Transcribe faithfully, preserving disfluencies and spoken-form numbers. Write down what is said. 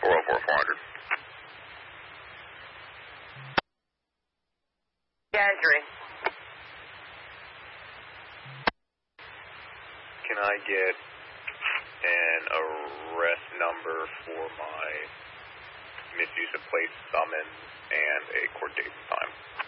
four oh four, four hundred. Gantry. Can I get an arrest number for my misuse of place summons and a court date and time?